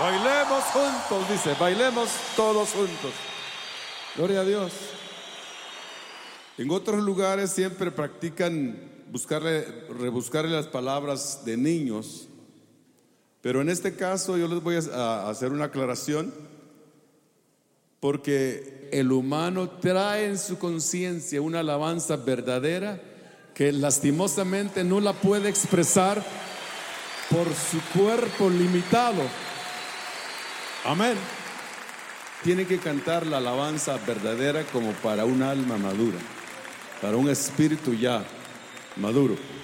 Bailemos juntos, dice, bailemos todos juntos. Gloria a Dios. En otros lugares siempre practican rebuscarle las palabras de niños, pero en este caso yo les voy a hacer una aclaración, porque el humano trae en su conciencia una alabanza verdadera que lastimosamente no la puede expresar por su cuerpo limitado. Amén. Tiene que cantar la alabanza verdadera como para un alma madura, para un espíritu ya maduro.